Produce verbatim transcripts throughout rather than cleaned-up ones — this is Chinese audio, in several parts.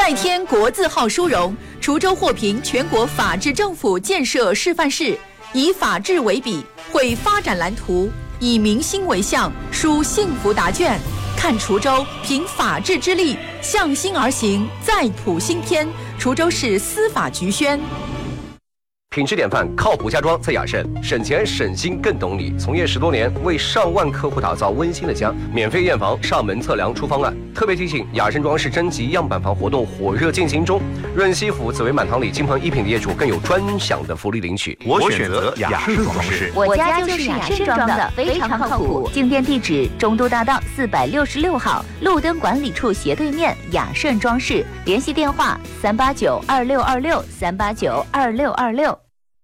再添国字号殊荣，滁州获评全国法治政府建设示范市，以法治为笔，绘发展蓝图，以民心为向，书幸福答卷。看滁州凭法治之力，向心而行，再谱新篇。滁州市司法局宣。 品质典范，靠谱家装在雅盛，省钱省心更懂你。从业十多年，为上万客户打造温馨的家，免费验房、上门测量出方案。特别提醒，雅盛装饰征集样板房活动火热进行中，润西府、紫薇满堂里金鹏一品的业主更有专享的福利领取。 我选择雅盛装饰， 我家就是雅盛装的，非常靠谱。进店地址：中都大道四百六十六号，路灯管理处斜对面，雅盛装饰。联系电话：三八九二六二六三八九二六二六。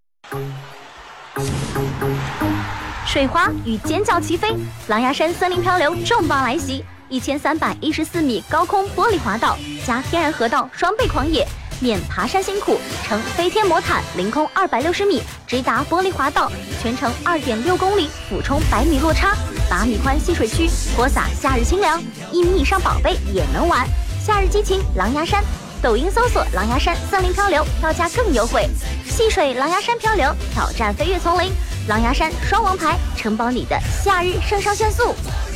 水花与尖叫齐飞，狼牙山森林漂流重磅来袭，一千三百一十四米高空玻璃滑道加天然河道双倍狂野，免爬山辛苦，乘飞天魔毯凌空二百六十米直达玻璃滑道，全程二点六公里，俯冲百米落差，八米宽戏水区，泼洒夏日清凉，一米以上宝贝也能玩。夏日激情狼牙山，抖音搜索狼牙山森林漂流，票价更优惠。戏水狼牙山漂流，挑战飞跃丛林，狼牙山双王牌，承包你的夏日肾上腺素。